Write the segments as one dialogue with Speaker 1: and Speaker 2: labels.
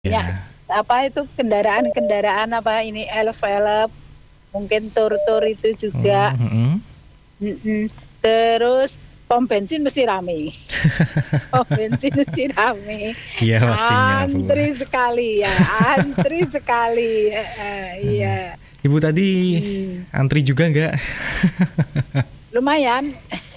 Speaker 1: Ya, apa itu kendaraan-kendaraan apa ini elf-elf, mungkin tur-tur itu juga. Terus pom bensin mesti rame. Pom bensin mesti rame.
Speaker 2: Iya pastinya Bu.
Speaker 1: Antri sekali ya, antri sekali. Iya.
Speaker 2: Ibu tadi antri juga enggak?
Speaker 1: Lumayan.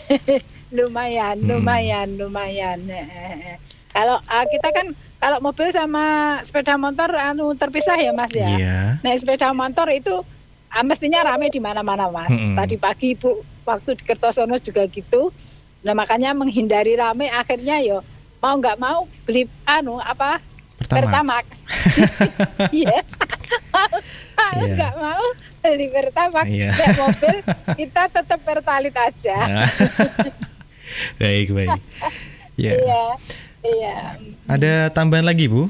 Speaker 1: lumayan. Kalau kita kan kalau mobil sama sepeda motor terpisah ya Mas ya.
Speaker 2: Iya.
Speaker 1: Nah sepeda motor itu mestinya rame di mana-mana Mas. Tadi pagi Ibu waktu di Kertosono juga gitu. Nah makanya menghindari rame akhirnya yo mau nggak mau beli Pertamax. Iya. Nggak mau beli Pertamax. Naik mobil kita tetap Pertalite aja.
Speaker 2: Baik.
Speaker 1: Iya.
Speaker 2: Ada tambahan lagi Bu?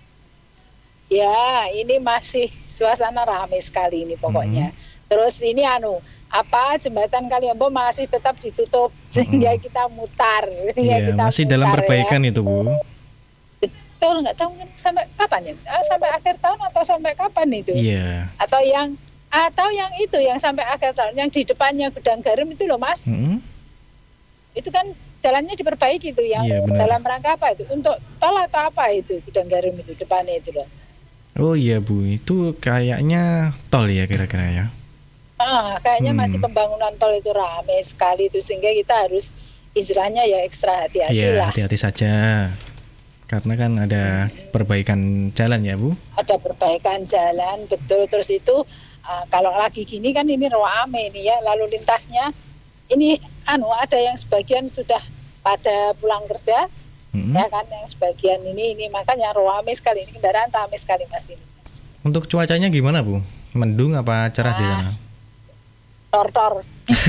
Speaker 1: Ya, ini masih suasana ramai sekali ini pokoknya. Terus ini jembatan Kaliombo masih tetap ditutup sehingga kita mutar.
Speaker 2: Iya, masih dalam perbaikan ya. Itu Bu.
Speaker 1: Betul, nggak tahu sampai kapan ya? Sampai akhir tahun atau sampai kapan itu?
Speaker 2: Iya.
Speaker 1: Atau yang itu yang sampai akhir tahun, yang di depannya Gudang Garam itu loh Mas. Itu kan jalannya diperbaiki itu yang dalam rangka apa itu? Untuk tol atau apa itu Gudang Garam itu depannya itu loh.
Speaker 2: Oh iya Bu, itu kayaknya tol ya kira-kira ya.
Speaker 1: Kayaknya masih pembangunan tol itu ramai sekali itu sehingga kita harus istilahnya ya ekstra hati-hati lah.
Speaker 2: Iya, hati-hati saja. Karena kan ada perbaikan jalan ya Bu.
Speaker 1: Ada perbaikan jalan, betul. Terus itu kalau lagi gini kan ini ramai ini ya, lalu lintasnya ini ada yang sebagian sudah pada pulang kerja. Ya kan yang sebagian ini makanya ramai sekali ini kendaraan ramai sekali Mas ini Mas.
Speaker 2: Untuk cuacanya gimana Bu? Mendung apa cerah di sana?
Speaker 1: Tor.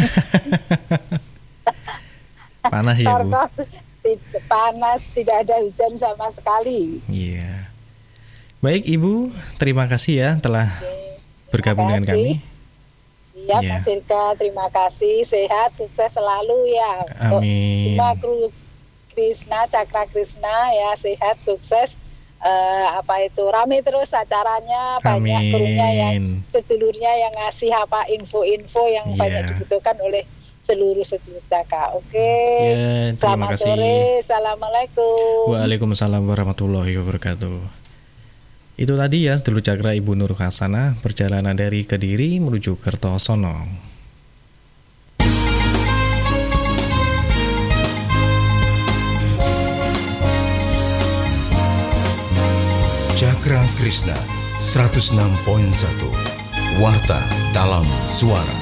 Speaker 2: Panas ya Bu.
Speaker 1: Panas, tidak ada hujan sama sekali.
Speaker 2: Iya. Baik Ibu, terima kasih ya telah bergabung dengan kami.
Speaker 1: Siap Mas Irka, terima kasih, sehat, sukses selalu ya.
Speaker 2: Amin.
Speaker 1: Semua kru Cakra Krishna ya, sehat, sukses. Rame terus acaranya, banyak krunya yang sedulurnya yang ngasih info-info yang banyak dibutuhkan oleh seluruh Cakra. Oke. Selamat sore. Assalamualaikum.
Speaker 2: Waalaikumsalam warahmatullahi wabarakatuh. Itu tadi ya sedulur Cakra Ibu Nur Hasanah perjalanan dari Kediri menuju Kertosono.
Speaker 3: Cakra Krishna 106.1 Warta dalam Suara.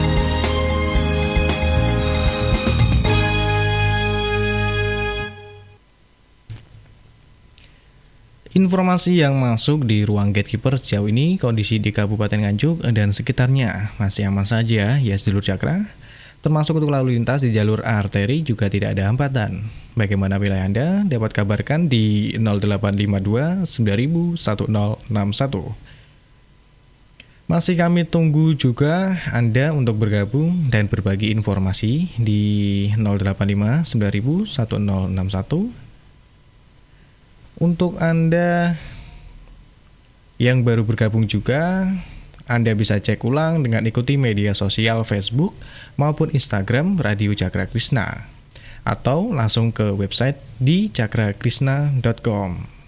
Speaker 2: Informasi yang masuk di ruang gatekeeper sejauh ini kondisi di Kabupaten Nganjuk dan sekitarnya masih aman saja ya sedulur Cakra. Termasuk untuk lalu lintas di jalur arteri juga tidak ada hambatan. Bagaimana wilayah Anda dapat kabarkan di 0852 9000 1061. Masih kami tunggu juga Anda untuk bergabung dan berbagi informasi di 085 9000 1061. Untuk Anda yang baru bergabung juga, Anda bisa cek ulang dengan ikuti media sosial Facebook maupun Instagram Radio Cakra Krishna atau langsung ke website di cakrakrishna.com.